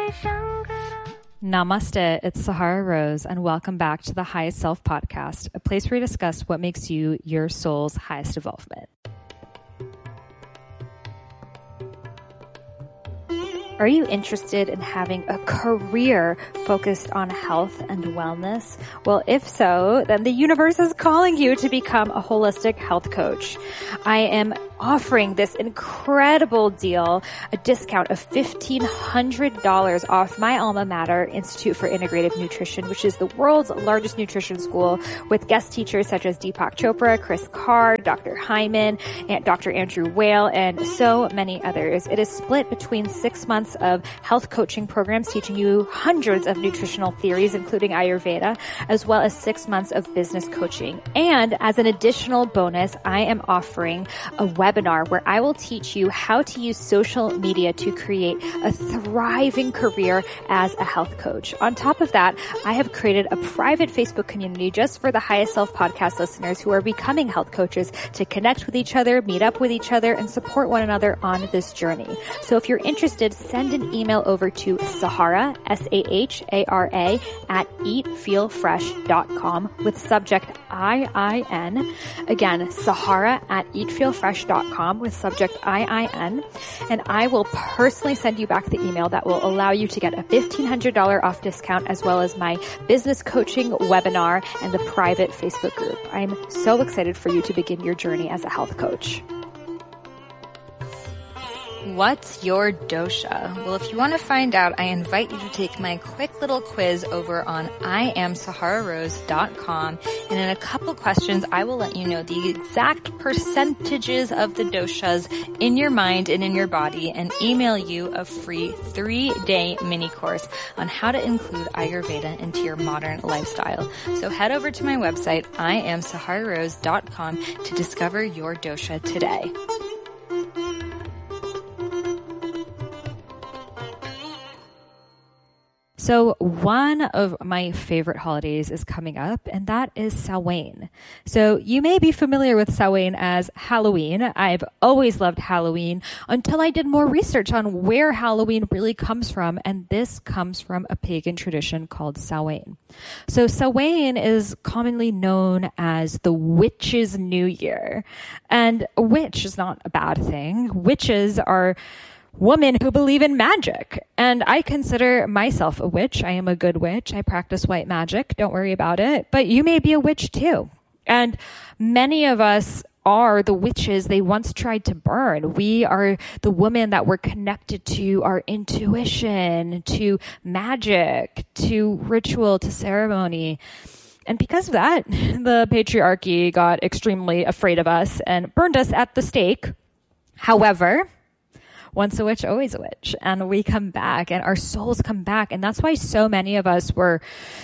Namaste, it's Sahara Rose, and welcome back to the Highest Self Podcast, a place where we discuss what makes you your soul's highest evolvement. Are you interested in having a career focused on health and wellness? Well, if so, then the universe is calling you to become a holistic health coach. I am offering this incredible deal, a discount of $1,500 off my alma mater, Institute for Integrative Nutrition, which is the world's largest nutrition school with guest teachers such as Deepak Chopra, Chris Carr, Dr. Hyman, and Dr. Andrew Whale, and so many others. It is split between 6 months of health coaching programs teaching you hundreds of nutritional theories, including Ayurveda, as well as 6 months of business coaching. And as an additional bonus, I am offering a webinar where I will teach you how to use social media to create a thriving career as a health coach. On top of that, I have created a private Facebook community just for the Highest Self Podcast listeners who are becoming health coaches to connect with each other, meet up with each other, and support one another on this journey. So if you're interested, send an email over to Sahara, Sahara, at eatfeelfresh.com with subject IIN. Again, Sahara at eatfeelfresh.com with subject IIN, and I will personally send you back the email that will allow you to get a $1,500 off discount, as well as my business coaching webinar and the private Facebook group. I'm so excited for you to begin your journey as a health coach. What's your dosha? Well, if you want to find out, I invite you to take my quick little quiz over on IamSaharaRose.com. And in a couple questions, I will let you know the exact percentages of the doshas in your mind and in your body, and email you a free 3-day mini course on how to include Ayurveda into your modern lifestyle. So head over to my website, IamSaharaRose.com, to discover your dosha today. So one of my favorite holidays is coming up, and that is Samhain. So you may be familiar with Samhain as Halloween. I've always loved Halloween until I did more research on where Halloween really comes from, and this comes from a pagan tradition called Samhain. So Samhain is commonly known as the Witches' New Year, and a witch is not a bad thing. Witches are women who believe in magic. And I consider myself a witch. I am a good witch. I practice white magic. Don't worry about it. But you may be a witch too. And many of us are the witches they once tried to burn. We are the women that were connected to our intuition, to magic, to ritual, to ceremony. And because of that, the patriarchy got extremely afraid of us and burned us at the stake. However, once a witch, always a witch. And we come back and our souls come back. And that's why so many of us were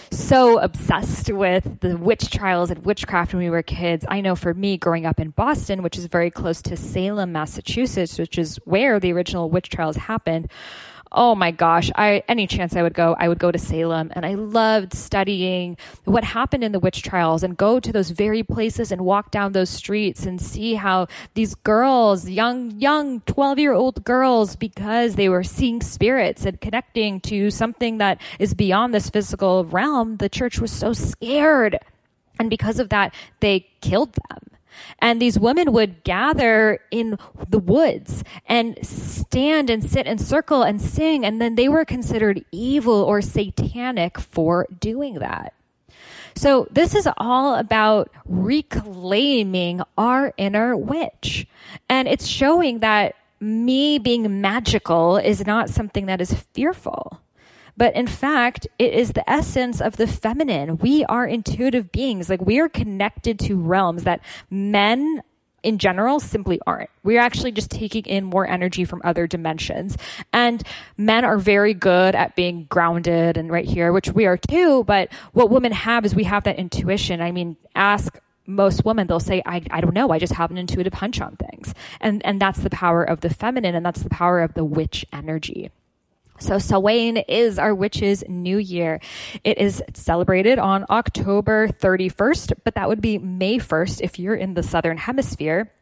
so obsessed with the witch trials and witchcraft when we were kids. I know for me, growing up in Boston, which is very close to Salem, Massachusetts, which is where the original witch trials happened. Oh my gosh, any chance I would go to Salem, and I loved studying what happened in the witch trials and go to those very places and walk down those streets and see how these girls, young 12-year-old girls, because they were seeing spirits and connecting to something that is beyond this physical realm, the church was so scared. And because of that, they killed them. And these women would gather in the woods and stand and sit in circle and sing. And then they were considered evil or satanic for doing that. So this is all about reclaiming our inner witch. And it's showing that me being magical is not something that is fearful. But in fact, it is the essence of the feminine. We are intuitive beings. Like, we are connected to realms that men in general simply aren't. We're actually just taking in more energy from other dimensions. And men are very good at being grounded and right here, which we are too. But what women have is we have that intuition. I mean, ask most women, they'll say, I don't know, I just have an intuitive hunch on things. And that's the power of the feminine, and that's the power of the witch energy. So Samhain is our witches' new year. It is celebrated on October 31st, but that would be May 1st if you're in the Southern Hemisphere.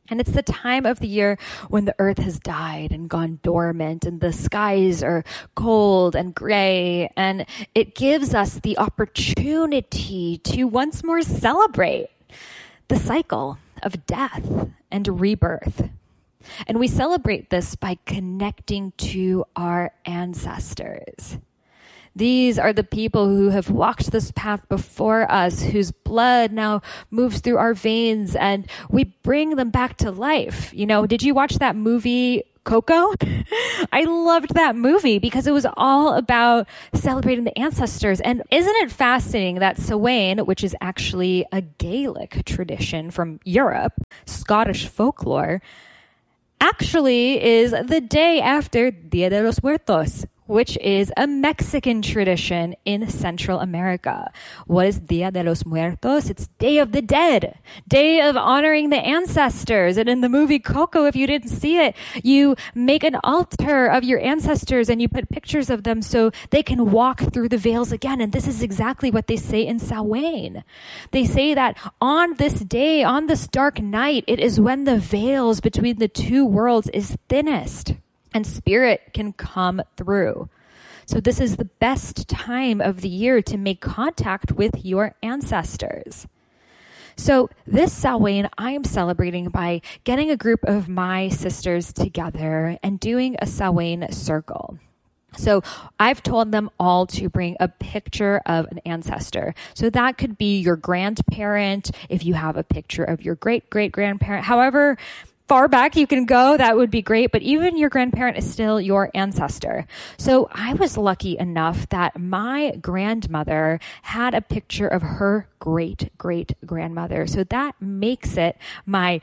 And it's the time of the year when the earth has died and gone dormant and the skies are cold and gray. And it gives us the opportunity to once more celebrate the cycle of death and rebirth. And we celebrate this by connecting to our ancestors. These are the people who have walked this path before us, whose blood now moves through our veins, and we bring them back to life. You know, did you watch that movie, Coco? I loved that movie because it was all about celebrating the ancestors. And isn't it fascinating that Samhain, which is actually a Gaelic tradition from Europe, Scottish folklore, actually is the day after Dia de los Muertos, which is a Mexican tradition in Central America. What is Dia de los Muertos? It's Day of the Dead, day of honoring the ancestors. And in the movie Coco, if you didn't see it, you make an altar of your ancestors and you put pictures of them so they can walk through the veils again. And this is exactly what they say in Samhain. They say that on this day, on this dark night, it is when the veils between the two worlds is thinnest and spirit can come through. So this is the best time of the year to make contact with your ancestors. So this Samhain, I am celebrating by getting a group of my sisters together and doing a Samhain circle. So I've told them all to bring a picture of an ancestor. So that could be your grandparent, if you have a picture of your great-great-grandparent, however far back you can go, that would be great. But even your grandparent is still your ancestor. So I was lucky enough that my grandmother had a picture of her great-great-grandmother. So that makes it my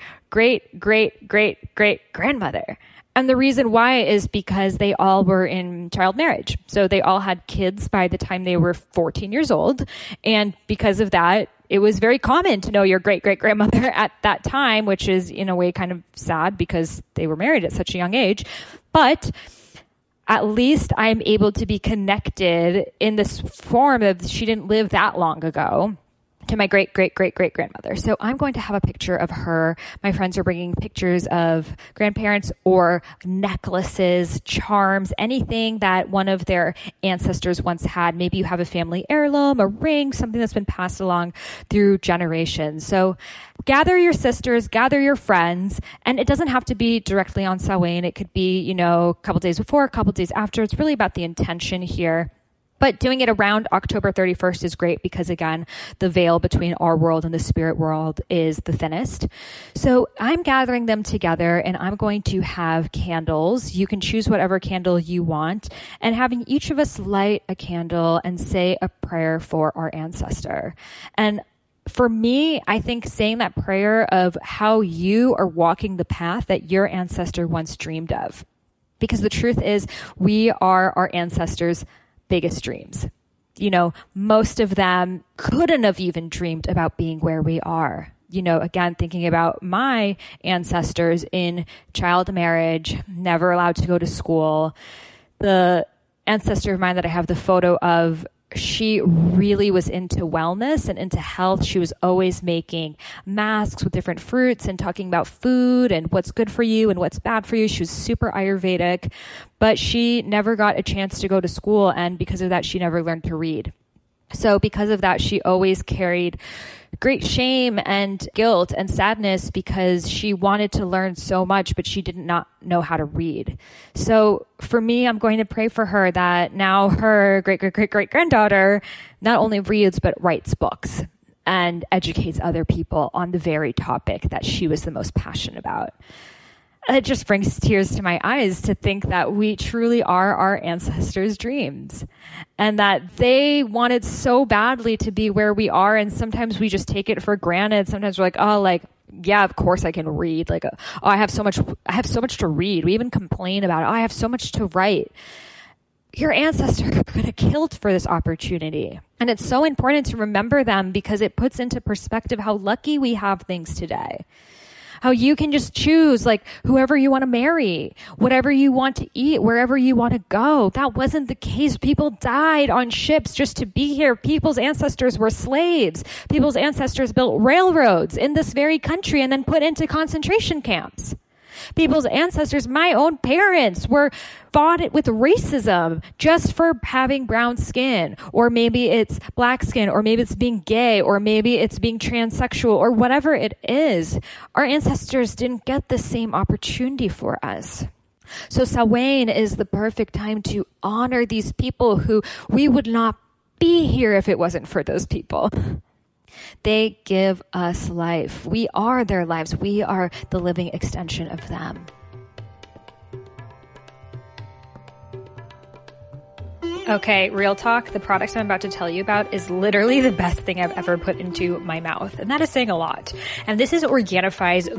great-great-great-great-grandmother. And the reason why is because they all were in child marriage. So they all had kids by the time they were 14 years old. And because of that, it was very common to know your great-great-grandmother at that time, which is in a way kind of sad because they were married at such a young age. But at least I'm able to be connected in this form of she didn't live that long ago to my great-great-great-great-grandmother. So I'm going to have a picture of her. My friends are bringing pictures of grandparents or necklaces, charms, anything that one of their ancestors once had. Maybe you have a family heirloom, a ring, something that's been passed along through generations. So gather your sisters, gather your friends, and it doesn't have to be directly on Samhain. It could be, a couple days before, a couple days after. It's really about the intention here. But doing it around October 31st is great because, again, the veil between our world and the spirit world is the thinnest. So I'm gathering them together and I'm going to have candles. You can choose whatever candle you want and having each of us light a candle and say a prayer for our ancestor. And for me, I think saying that prayer of how you are walking the path that your ancestor once dreamed of. Because the truth is, we are our ancestors' biggest dreams. Most of them couldn't have even dreamed about being where we are. Again, thinking about my ancestors in child marriage, never allowed to go to school. The ancestor of mine that I have the photo of, she really was into wellness and into health. She was always making masks with different fruits and talking about food and what's good for you and what's bad for you. She was super Ayurvedic, but she never got a chance to go to school. And because of that, she never learned to read. So because of that, she always carried great shame and guilt and sadness because she wanted to learn so much, but she did not know how to read. So for me, I'm going to pray for her that now her great-great-great-great-granddaughter not only reads, but writes books and educates other people on the very topic that she was the most passionate about. It just brings tears to my eyes to think that we truly are our ancestors' dreams and that they wanted so badly to be where we are. And sometimes we just take it for granted. Sometimes we're like, yeah, of course I can read. I have so much to read. We even complain about it. I have so much to write. Your ancestors could have killed for this opportunity. And it's so important to remember them because it puts into perspective how lucky we have things today. How you can just choose like whoever you want to marry, whatever you want to eat, wherever you want to go. That wasn't the case. People died on ships just to be here. People's ancestors were slaves. People's ancestors built railroads in this very country and then put into concentration camps. People's ancestors, my own parents, were fought with racism just for having brown skin, or maybe it's black skin, or maybe it's being gay, or maybe it's being transsexual, or whatever it is. Our ancestors didn't get the same opportunity for us. So Samhain is the perfect time to honor these people who we would not be here if it wasn't for those people. They give us life. We are their lives. We are the living extension of them. Okay, real talk. The product I'm about to tell you about is literally the best thing I've ever put into my mouth. And that is saying a lot. And this is Organifi's